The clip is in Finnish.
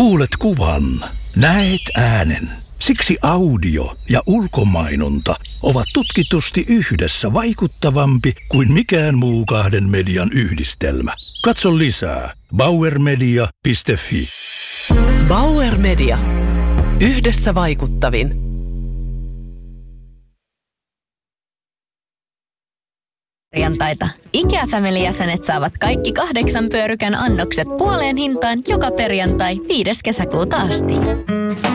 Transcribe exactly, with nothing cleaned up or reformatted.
Kuulet kuvan, näet äänen. Siksi audio ja ulkomainonta ovat tutkitusti yhdessä vaikuttavampi kuin mikään muu kahden median yhdistelmä. Katso lisää bauer media piste fi. Bauer Media. Yhdessä vaikuttavin. Perjantaita. IKEA-family-jäsenet saavat kaikki kahdeksan pyörykän annokset puoleen hintaan joka perjantai viides kesäkuuta asti.